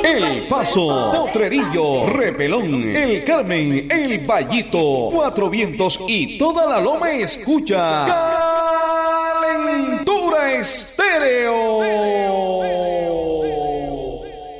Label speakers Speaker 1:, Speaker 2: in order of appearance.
Speaker 1: El Paso, Potrerillo, Repelón, El Carmen, El Vallito, Cuatro Vientos y toda la Loma escucha Calentura Estéreo.